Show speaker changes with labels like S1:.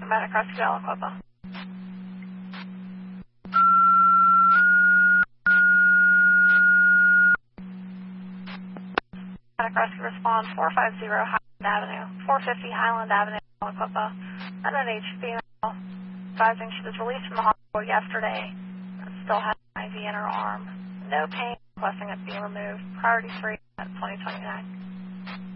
S1: Medic Rescue Aliquippa. Medic Rescue respond 450 Highland Avenue, 450 Highland Avenue, Aliquippa. Unknown age female, advising she was released from the hospital yesterday and still has an IV in her arm. No pain, requesting it be removed. Priority 3 at 2029.